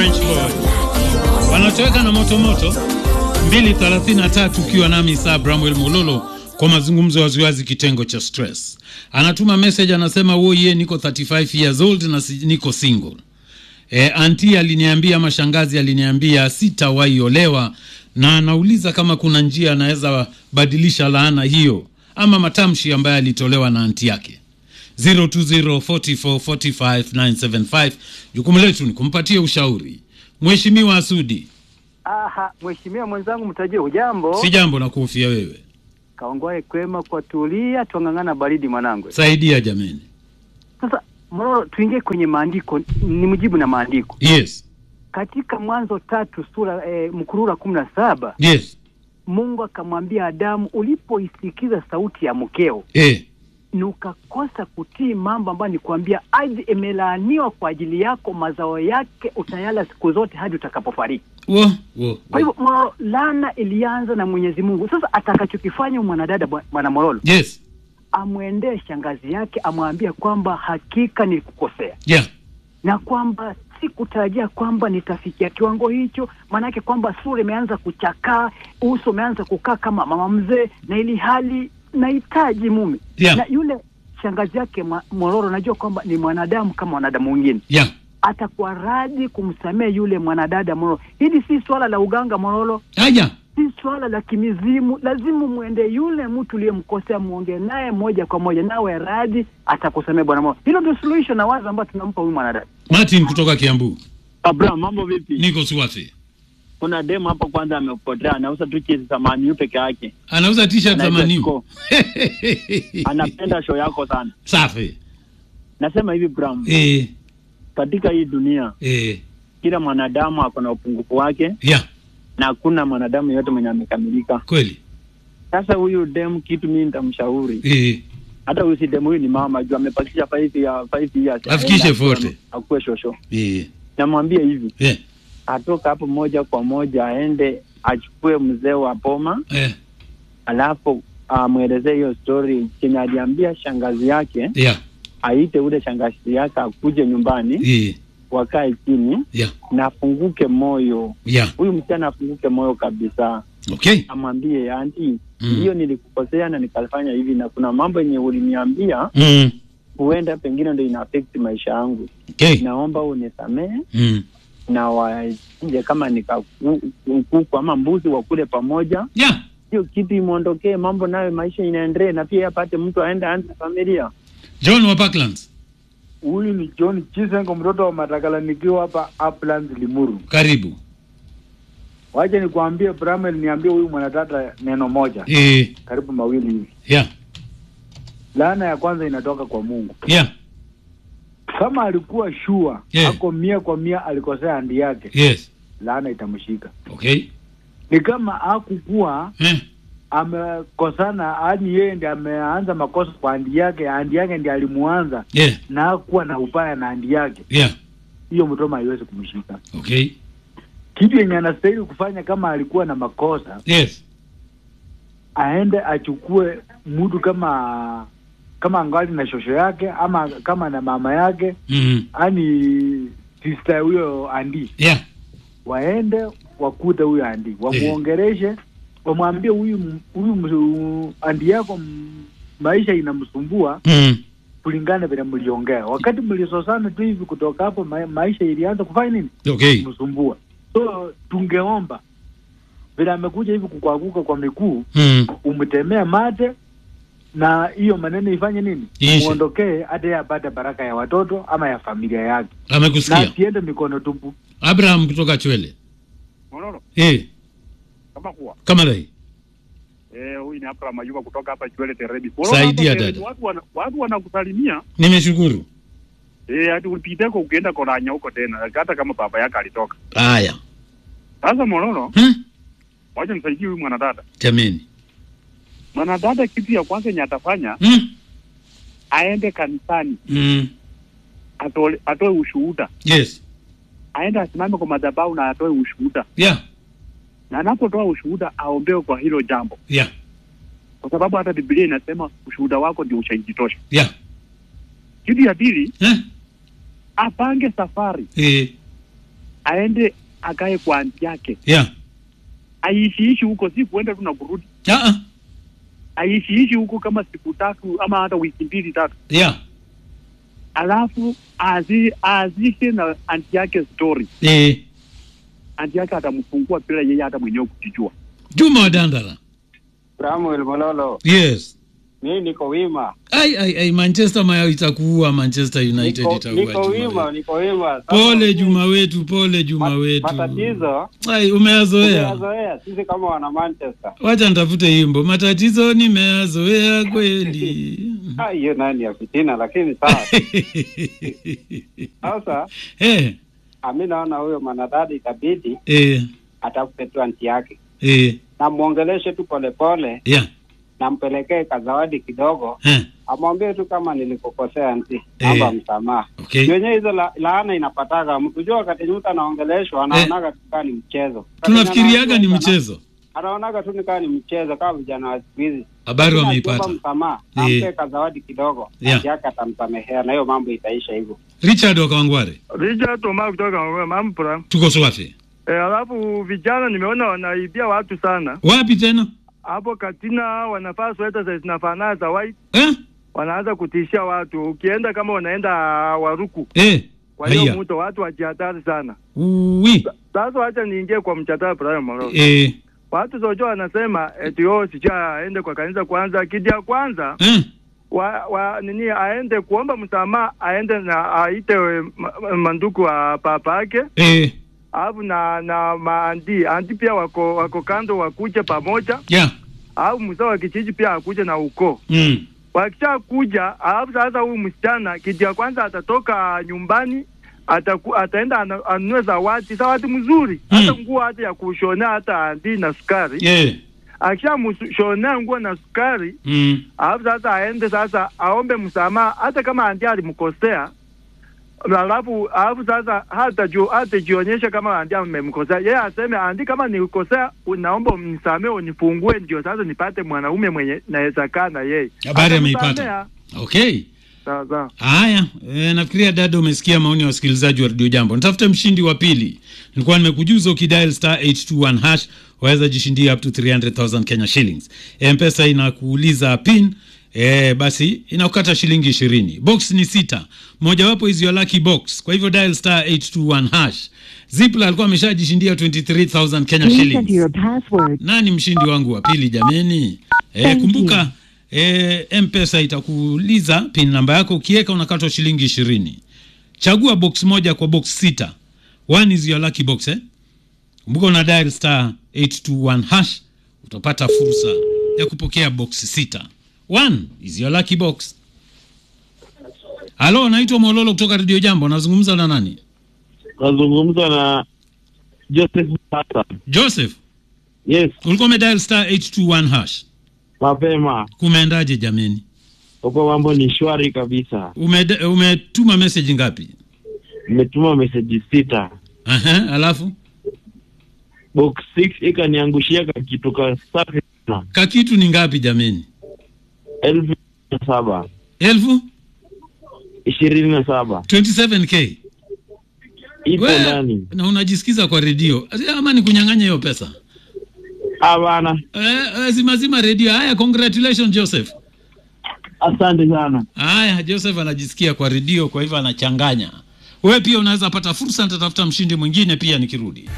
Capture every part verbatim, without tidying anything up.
French boy wanatoweka na moto moto mbili thelathini na tatu ukiwa nami Sir Bramwell Mololo kwa mazungumzo waziwazi kitengo cha stress. Anatuma message anasema wo ye niko thirty-five years old na niko single. E, auntie aliniambia, mashangazi aliniambia sitawahi olewa, na anauliza kama kuna njia anaweza badilisha laana hiyo ama matamshi ambayo alitolewa na auntie yake. zero two zero four four four five nine seven five. Jukumu letu ni kumpatia ushauri Mheshimiwa Asudi. Aha, mheshimiwa mwenzangu mtajie hujambo? Si jambo na kuhofia wewe. Kaongoe kwema kwa tulia, tuangangana baridi mwanangu. Saidia jameni. Sasa Mololo, tuingie kwenye maandiko, ni mjibu na maandiko. Yes. Katika Mwanzo tatu sura e, mkurura kumi na saba. Yes. Mungu akamwambia Adamu, ulipoisikiza sauti ya mkeo, eh, nukakosa kutii mambo ambayo nikwambia, ardhi imelaaniwa kwa ajili yako, mazao yake utayala siku zote hadi utakapofariki. Wo, wo, wo. Kwa hivyo Mololo, laana ilianza na Mwenyezi Mungu. Sasa atakachokifanya mwanadada bwana Mololo, yes, amwendee shangazi yake, amwambia kwamba hakika nilikukosea. Yeah. Na kwamba sikutarajia kwamba nitafikia kiwango hicho, maana yake kwamba sura imeanza kuchakaa, uso umeanza kukaa kama mama mzee, na ili hali nahitaji mume. Yeah. Na yule shangazi yake Mololo, najua kwamba ni mwanadamu kama wanadamu wengine. Yeah. Atakuwa radhi kumsamehe yule mwanadada Mololo. Hili si swala la uganga Mololo. Aya. Si swala la kimizimu. Lazima muende yule mtu uliyemkosea, muongee naye moja kwa moja, nawe radhi atakusamehe bwana Mololo. Hilo ndio solution na wazo ambalo tunampa huyu mwanadada. Martin kutoka Kiambu. Abraham, mambo vipi? Niko swafi. Kuna demo hapo kwanza amepotea, anauza tu t-shirt za Man U peke yake. Anauza t-shirt za Man U. Anapenda show yako sana. Safi. Nasema hivi Bram. Eh. Katika hii dunia, eh, kila mwanadamu ako na upungufu wake. Yeah. Na hakuna mwanadamu yote mwenye amekamilika. Kweli. Sasa huyu demo kitu mimi nitamshauri. Eh. Hata huyu si demo, huyu ni mama, jua amepakisha five ya five years. Afikishe forty. Akue shosho. Eh. Namwambia hivi. Eh. Yeah. Atoka hapo moja kwa moja aende achukue mzee wa Poma. Eh. Alafu amuelezee hiyo story chenye aliambia shangazi yake. Yeah. Aite ule shangazi yake akuje nyumbani. Yeah. Wakae chini. Yeah. Na afunguke moyo. Yeah. Huyu msichana afunguke moyo kabisa. Okay. Amwambie auntie, mm. hiyo nilikukosea na nikafanya hivi, na kuna mambo yenye uliniambia mm. huenda pengine ndio ina affect maisha yangu. Okay. Naomba unisamehe. Mm. Na waje kama nikakuku ama mbuzi wa kule pamoja. Yeah. Hiyo kitu imuondokee, mambo nayo maisha inaendelea, na pia apate mtu aende aanze familia. John wa Parklands. Huyu ni John Chisengo, mtoto wa Matakala, nikiwa hapa Uplands Limuru. Karibu. Waje nikwambie Bramwell, niambie huyu mwanadada neno moja. Eh. Karibu mawili hivi. Yeah. Laana ya kwanza inatoka kwa Mungu. Yeah. Kama alikuwa sure, yeah. Ako mia kwa mia alikosea andi yake. Yes. Laana itamshika. Okay. Ni kama hakukuwa eh. amekosana, hadi yeye ndiye ameanza makosa kwa andi yake, andi yake ndiye alimuanza. Yeah. Na hakuwa na ubaya na andi yake. Yeah. Hiyo mtoma haiwezi kumshika. Okay. Kitu yenye anastahili kufanya kama alikuwa na makosa. Yes. Aende achukue mtu kama kama angali na shosho yake ama kama na mama yake. Mhm. Ani sister huyo andi. Yeah. Waende wakute huyo andi, wamuongereshe, yeah. Wamwambie huyu huyu andi yako maisha inamsumbua. Mhm. Kulingana vile mliongea. Wakati mlisosana tu hivi, kutoka hapo ma maisha ilianza kufanya nini? Okay. Msumbua. So tungeomba vile amekuja hivi kukwaguka kwa miguu, mm. umtemea mate na hiyo maneno ifanye nini? Muondokee, hata ya baada baraka ya watoto ama ya familia yake. Amekusikia. Na siende mikono tupu. Abraham kutoka Chwele. Mololo. Eh. Kama kuwa. Kama dai. Eh, huyu ni Abraham Mayuba kutoka hapa Chwele Terebi. Saidia dada. Watu wana, watu wanakusalimia. Nimeshukuru. Eh, hadi ulipiteko ukienda Koranya huko tena, hata kama baba yake alitoka. Haya. Sasa Mololo. Hmm? Wacha msaidie huyu mwanadada. Jameni. Mwanadada kitu ya kwanza yenye atafanya, hmm? aende kanisani. Mm. Atoe atoe ushuhuda. Yes. Aende asimame kwa madhabahu na atoe ushuhuda. Yeah. Na anapotoa ushuhuda aombewe kwa hilo jambo. Yeah. Kwa sababu hata Biblia inasema ushuhuda wako ndio ushahidi tosha. Yeah. Kitu ya pili, eh? apange safari. Eh. aende akae kwa anti yake. Yeah. Aishiishi huko, si kuenda tu na kurudi. Ah ah. Aishiishi huko kama siku tatu ama hata wiki mbili tatu. Yeah. Alafu azi azishe na anti yake story. Eh. Anti yake atamfungua bila yeye hata mwenyewe kujijua. Juma Dandala. Samuel Mololo. Yes. Mimi niko wima. Ai ai ai Manchester mayo itakuwa Manchester United Niko, itakuwa. niko wima, niko wima. Pole Juma wetu, pole Juma wetu. Matatizo. Ai umeyazoea. Umeyazoea sisi kama wana Manchester. Wacha nitafute himbo. Matatizo nimeyazoea kweli. Ah, hiyo nani ya fitina lakini sawa. Sasa eh mimi naona huyo manadada itabidi eh atafute tu anti yake. Eh. Na muongeleshe tu pole pole. Yeah. Na mpelekee kazawadi kidogo. Eh. Amwambie tu kama nilikukosea anti, naomba msamaha. Okay. Yenyewe hizo la, laana inapataga mtu. Jua wakati mtu anaongeleshwa anaonaga tu kama ni mchezo. Tunafikiriaga ni mchezo. Anaonaga tu kama ni mchezo kama vijana wa siku hizi. Habari wameipata. Msamaha, ampe kazawadi kidogo. Anti yake atamsamehea na hiyo mambo itaisha hivyo. Richard Okangware. Richard Omar kutoka Mampura. Tuko swafi. Eh, alafu vijana nimeona wanaibia watu sana. Wapi tena? Hapo Katina wanafaa sweta za zinafanana za white. Eh? Wanaanza kutishia watu. Ukienda kama unaenda Waruku. Eh. Kwa hiyo mto watu wajihatari sana. Uwi. Sasa acha niingie kwa mchatara Brian Mororo. Eh. Watu zojo wanasema eti oh sija aende kwa kanisa kwanza, kidia kwanza. Eh. Wa, wa nini aende kuomba msamaha, aende na aite manduku wa papa yake. Eh. Alafu na na maandi, andi pia wako wako kando wakuje pamoja. Yeah. Alafu mzee wa kijiji pia akuje na uko. Mm. Wakisha kuja, alafu sasa huyu msichana kidia kwanza atatoka nyumbani, ataku, ataenda anunue zawadi, zawadi mzuri. Mm. Hata nguo hata ya kushona hata andi na sukari. Yeah. Akisha mshona nguo na sukari, mm. alafu sasa aende sasa aombe msamaha hata kama andi alimkosea. Alafu alafu sasa hata juu hata jionyesha kama andi amemkosea. Yeye aseme andi kama nilikosea naomba unisamehe unifungue ndio sasa nipate mwanaume mwenye naweza kaa na yeye. Habari ameipata. Okay. Sawa sawa. Haya, e, nafikiria dada umesikia maoni ya wasikilizaji wa Radio Jambo. Nitafuta mshindi wa pili. Nilikuwa nimekujuza ukidial star eight two one hash waweza jishindia up to three hundred thousand Kenya shillings. M-Pesa inakuuliza pin, eh basi inakukata shilingi ishirini. Box ni sita. Moja wapo hizo ya lucky box. Kwa hivyo dial star eight two one hash. Zipla alikuwa ameshajishindia twenty-three thousand Kenya shillings. Nani mshindi wangu wa pili jameni? Eh kumbuka E, M-Pesa itakuuliza pin namba yako, ukiweka unakatwa shilingi ishirini. Chagua box moja kwa box sita. One is your lucky box eh. Kumbuka una dial star eight two one hash utapata fursa ya kupokea box sita. One is your lucky box. Halo, naitwa Mololo kutoka Radio Jambo. Nazungumza na nani? Nazungumza na Joseph Hassan. Joseph? Yes. Ulikuwa umedial star eight two one hash. Mapema. Kumeendaje jameni? Uko mambo ni shwari kabisa. Ume umetuma message ngapi? Nimetuma message sita. Aha, alafu box six ikaniangushia kitu ka safi sana. Ka kitu ni ngapi jameni? elfu saba. Elfu? ishirini na saba. twenty-seven K. Ipo ndani. Na unajisikiza kwa radio. Ama ni kunyang'anya hiyo pesa? Abana. Eh, zima zima radio. Haya, congratulations Joseph. Asante sana. Haya, Joseph anajisikia kwa radio, kwa hivyo anachanganya. Wewe pia unaweza pata fursa, nitatafuta mshindi mwingine pia nikirudi.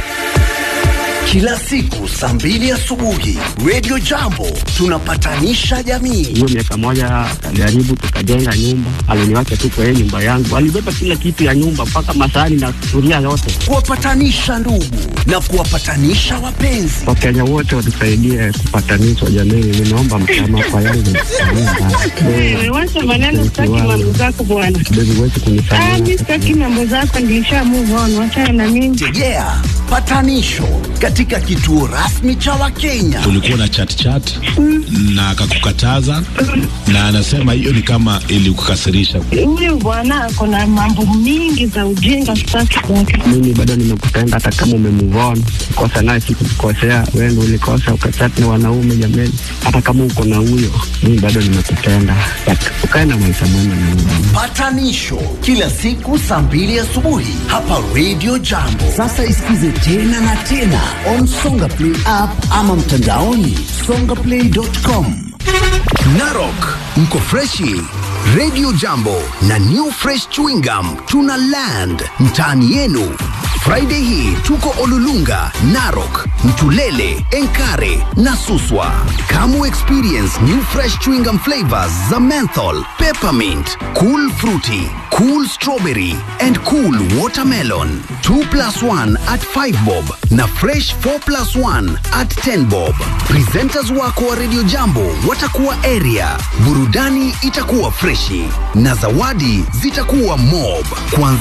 Kila siku saa mbili asubuhi Radio Jambo tunapatanisha jamii. Hiyo miaka moja kajaribu tukajenga nyumba, aliniwacha tu kwa nyumba yangu. Alibeba kila kitu ya nyumba mpaka masahani na sufuria yote. Kuwapatanisha ndugu na kuwapatanisha wapenzi. Wakenya wote watusaidie kupatanishwa jamii. Ninaomba msamaha kwa yangu. Wewe wacha maneno sitaki mambo zako bwana. Ndio wewe kunisamehe. Ah, mimi sitaki mambo zako, nilisha move on. Wacha na mimi. Yeah. Patanisho katika kituo rasmi cha Wakenya. Tulikuwa na chat chat na akakukataza na anasema hiyo ni kama ilikukasirisha. Huyu bwana ako na mambo mingi za ujinga sitaki kwake. Mimi bado nimekupenda hata kama umemove on. Kosa naye sikukukosea, wewe ndio ulikosa ukachat na wanaume jameni. Hata kama uko na huyo, mimi bado nimekupenda. Ukae na maisha mema na mimi. Patanisho kila siku saa mbili asubuhi hapa Radio Jambo. Sasa isikize tena na tena on Songa Play app ama mtandaoni songa play dot com. Narok, mko freshi. Radio Jambo na New Fresh Chewing Gum tuna land mtaani yenu. Friday hii tuko Olulunga, Narok, Mtulele, Enkare na Suswa. Kamu experience New Fresh Chewing Gum flavors za menthol, peppermint, cool fruity, cool strawberry and cool watermelon. two plus one at five bob na fresh four plus one at ten bob. Presenters wako wa Radio Jambo watakuwa area. Burudani itakuwa freshi na zawadi zitakuwa mob. Kwanza